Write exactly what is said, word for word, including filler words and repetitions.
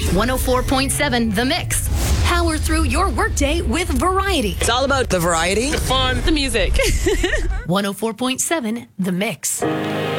one oh four point seven The Mix. Power through your workday with variety. It's all about the variety, the fun, the music. one oh four point seven The Mix.